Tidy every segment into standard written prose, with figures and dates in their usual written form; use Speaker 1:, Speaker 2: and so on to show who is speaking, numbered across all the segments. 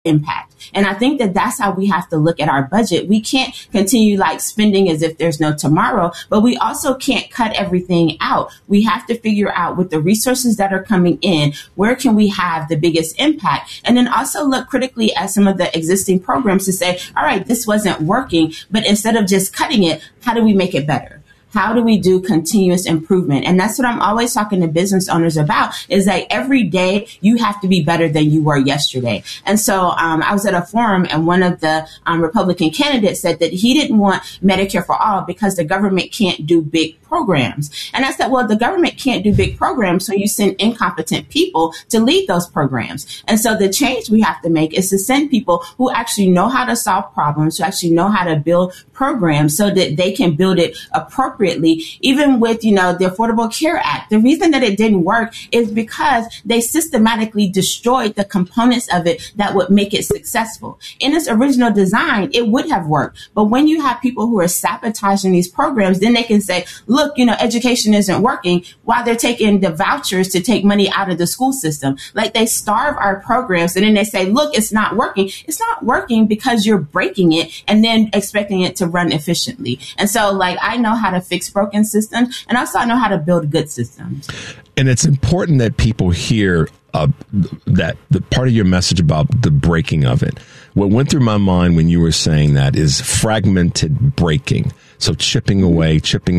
Speaker 1: impact. And I think that that's how we have to look at our budget. We can't continue like spending as if there's no tomorrow, but we also can't cut everything out. We have to figure out with the resources that are coming in, where can we have the biggest impact? And then also look critically at some of the existing programs to say, all right, this wasn't working, but instead of just cutting it, how do we make it better? How do we do continuous improvement? And that's what I'm always talking to business owners about, is that every day you have to be better than you were yesterday. And so I was at a forum and one of the Republican candidates said that he didn't want Medicare for all because the government can't do big programs. And I said, well, the government can't do big programs, so you send incompetent people to lead those programs. And so the change we have to make is to send people who actually know how to solve problems, who actually know how to build programs so that they can build it appropriately. Even with, the Affordable Care Act, the reason that it didn't work is because they systematically destroyed the components of it that would make it successful. In its original design, it would have worked. But when you have people who are sabotaging these programs, then they can say, look, education isn't working, while they're taking the vouchers to take money out of the school system. Like, they starve our programs and then they say, look, it's not working. It's not working because you're breaking it and then expecting it to run efficiently. And so, I know how to fix broken systems, and also I know how to build good systems.
Speaker 2: And it's important that people hear that the part of your message about the breaking of it. What went through my mind when you were saying that is fragmented breaking. So chipping away.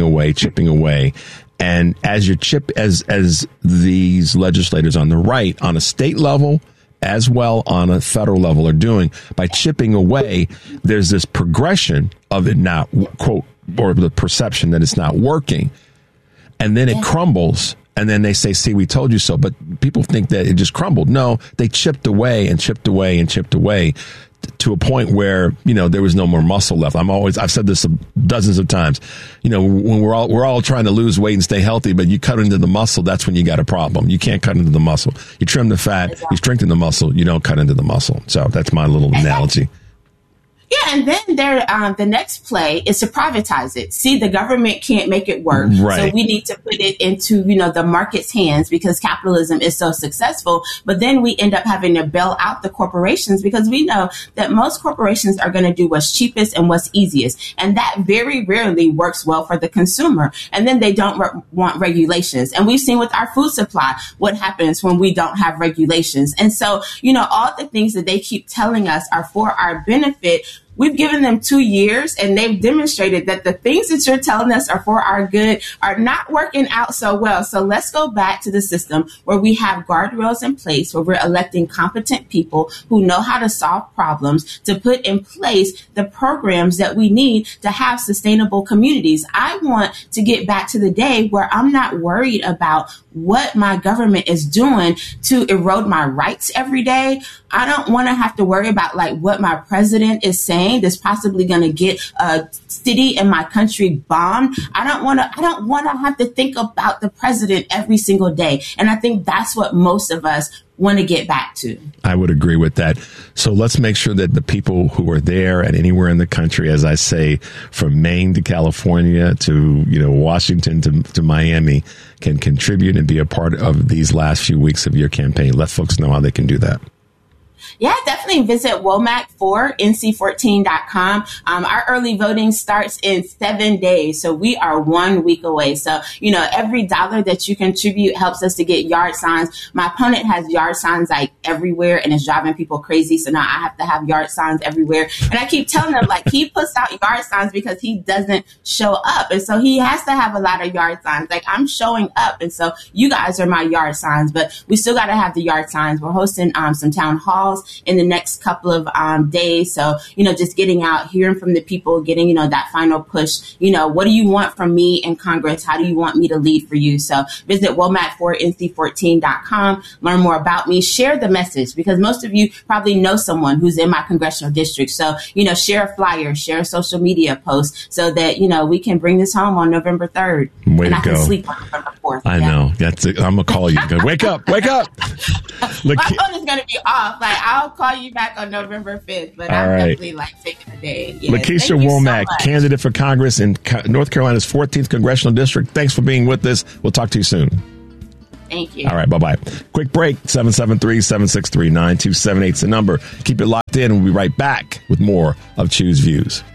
Speaker 2: And as as these legislators on the right, on a state level, as well on a federal level are doing, by chipping away, there's this progression of it not, quote, or the perception that it's not working. And then it crumbles. And then they say, see, we told you so. But people think that it just crumbled. No, they chipped away to a point where, there was no more muscle left. I've said this dozens of times, when we're all trying to lose weight and stay healthy, but you cut into the muscle, that's when you got a problem. You can't cut into the muscle. You trim the fat, you strengthen the muscle, you don't cut into the muscle. So that's my little analogy.
Speaker 1: Yeah, and then the next play is to privatize it. See, the government can't make it work.
Speaker 2: Right.
Speaker 1: So we need to put it into, the market's hands because capitalism is so successful. But then we end up having to bail out the corporations because we know that most corporations are going to do what's cheapest and what's easiest. And that very rarely works well for the consumer. And then they don't want regulations. And we've seen with our food supply what happens when we don't have regulations. And so, all the things that they keep telling us are for our benefit. We've given them 2 years and they've demonstrated that the things that you're telling us are for our good are not working out so well. So let's go back to the system where we have guardrails in place, where we're electing competent people who know how to solve problems to put in place the programs that we need to have sustainable communities. I want to get back to the day where I'm not worried about what my government is doing to erode my rights every day. I don't want to have to worry about what my president is saying that's possibly going to get a city in my country bombed. I don't want to have to think about the president every single day. And I think that's what most of us want to get back to.
Speaker 2: I would agree with that. So let's make sure that the people who are there and anywhere in the country, as I say, from Maine to California to, Washington to Miami, can contribute and be a part of these last few weeks of your campaign. Let folks know how they can do that.
Speaker 1: Yeah, definitely visit womack4nc14.com. Our early voting starts in 7 days. So we are 1 week away. So, every dollar that you contribute helps us to get yard signs. My opponent has yard signs everywhere and it's driving people crazy. So now I have to have yard signs everywhere. And I keep telling them he puts out yard signs because he doesn't show up. And so he has to have a lot of yard signs. I'm showing up. And so you guys are my yard signs, but we still got to have the yard signs. We're hosting some town halls in the next couple of days. So, just getting out, hearing from the people, getting, that final push. What do you want from me in Congress? How do you want me to lead for you? So visit womack4nc14.com, learn more about me, share the message because most of you probably know someone who's in my congressional district. So, share a flyer, share a social media post so that, we can bring this home on November 3rd.
Speaker 2: Way
Speaker 1: and
Speaker 2: to
Speaker 1: I
Speaker 2: go.
Speaker 1: can sleep on November 4th.
Speaker 2: I know. That's it. I'm going to call you. Wake up.
Speaker 1: My phone is going to be off. I'll call you back on November 5th, but I'm definitely taking a day. Yes.
Speaker 2: Lakeisha Womack, candidate for Congress in North Carolina's 14th Congressional District. Thanks for being with us. We'll talk to you soon.
Speaker 1: Thank you.
Speaker 2: All right, bye-bye. Quick break, 773-763-9278 is the number. Keep it locked in, and we'll be right back with more of Choose Views.